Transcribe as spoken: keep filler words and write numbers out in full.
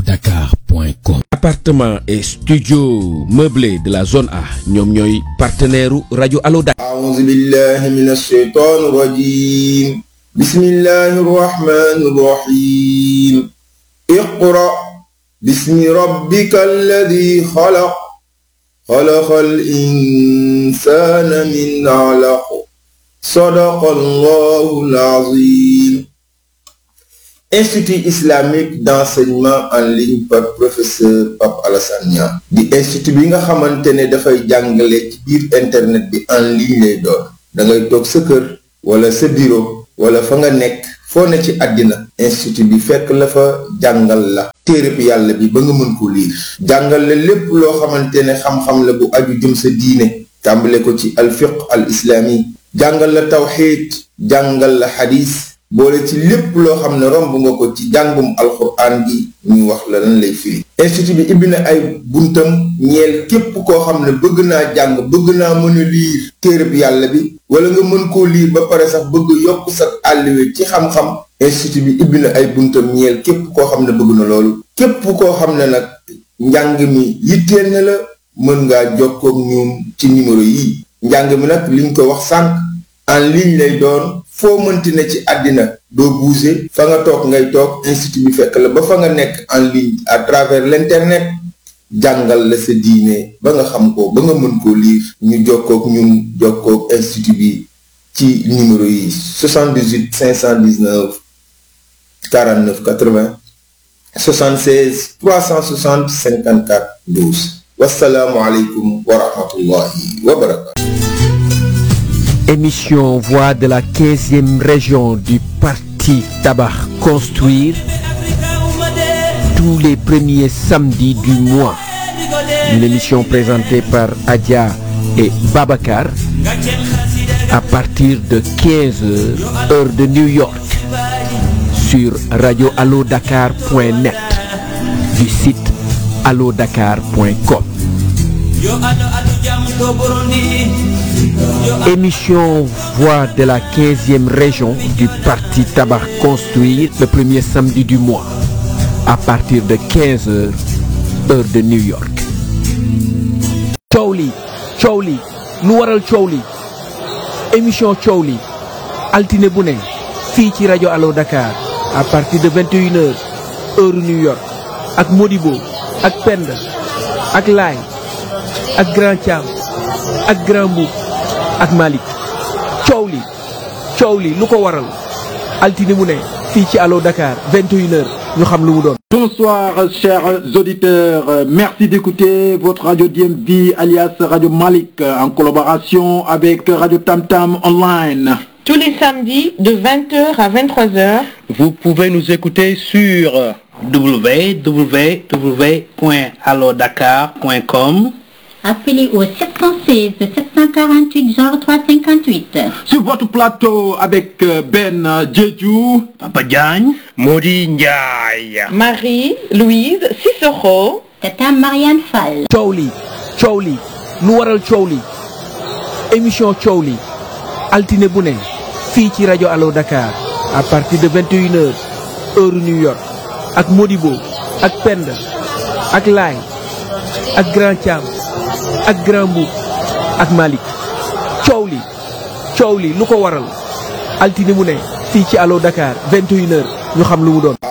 allo dakar point com. Appartement et studio meublé de la zone A ñoom ñooy partenaire u rajo Allo Dakar. A'uuzu billahi minash shaytaanir rajiim. Bismillahir rahmanir rahiim. Iqra bismi rabbikal ladhi khalaq. Khalaqal insaana min 'alaq. Sadaqallahul azim. Institut islamique d'enseignement en ligne par professeur Pape Alassane Niang di institut bi nga xamante ne dafay jàngale ci biir internet bi en ligne lay doon da ngay toog sa kër wala sa bureau wala fa nga nekk foo ne ci àddina institut bi fekk la fa jàngal la téereb yàlla bi ba nga mën ko liir jàngal la lépp loo xamante ne xam-xam la bu aju jëm sa diine tàmbale ko ci al fiqh al islami jàngal la tawxiid jàngal la xadis boole ci lépp loo xam ne romb nga ko ci jàngum alxuraan gi ñu wax la lan lay firi. institut bi ibbi na ay buntam ñeel képp koo xam ne bëgg naa jàng bëgg naa mën a liir téereb yàlla bi wala nga mën koo liir ba pare sax bëgg yokk sa àlliwe ci xam-xam institut bi ibbi na ay buntam ñeel képp koo xam ne bëgg na loolu képp koo xam ne nag njàng mi yitteel na la mën ngaa jokkoo ak ñun ci numéro yi njàng mi nag liñ ko wax sànq en ligne lay doon foo mënti ne ci àddina doo bouger fa nga toog ngay toog institut bi fekk la ba fa nga nekk en ligne à travers l'internet jàngal la sa diine ba nga xam ko ba nga mën koo lire ñu jokkook ñun jokkook institut bi ci numéro yi soixante-dix-huit cinq cent dix-neuf quarante-neuf quatre-vingts soixante-seize trois cent soixante cinquante-quatre douze wassalaamu aleykum wa rahmatullahi wa barakatuh. Émission Voix de la quinzième région du Parti Tabac Construire tous les premiers samedis du mois. Une émission présentée par Adja et Babacar à partir de quinze heures heure de New York sur radio allo dakar point net du site allo dakar point com. Émission Voix de la quinzième région du Parti Tabac Construire le premier samedi du mois à partir de quinze heures heure de New York. coow li coow li lu waral coow li émission coow li altine bu ne fii ci rajo Allo Dakar à partir de vingt et une heures heure New York ak Modibo ak Penda ak Laay ak Grand Thiam ak Grand Mboup ak Malick coow li coow li lu ko waral altine mu ne fii ci Allo Dakar vingt et une heures ñu xam lu mu doon. Bonsoir chers auditeurs, merci d'écouter votre radio D M V alias Radio Malick en collaboration avec Radio Tam Tam Online. Tous les samedis de vingt heures à vingt-trois heures. Vous pouvez nous écouter sur w w w point allo dakar point com. Appelez au sept cent seize sept cent quarante-huit zéro trois cinquante-huit. Sur votre plateau avec Ben Djedjou, Papa Diagne, Modi Ndiaye, Marie-Louise Cissokho, Tata Marianne Fall. coow li coow li lu waral coow li émission coow li altine bu ne fii ci rajo Allo Dakar à partir de vingt et une heures heure New York ak Modibo ak Penda ak Laay ak Grand Thiam ak Grand Mboup ak Malick coow li coow li lu ko waral altine mu ne fii ci Allo Dakar vingt et une heures ñu xam lu mu doon.